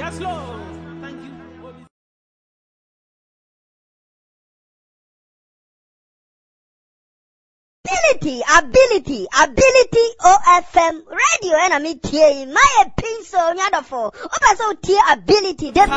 Yes, Lord. Thank you, Holy Ability, OFM radio, and I'm here, my peace, so wonderful. Ability,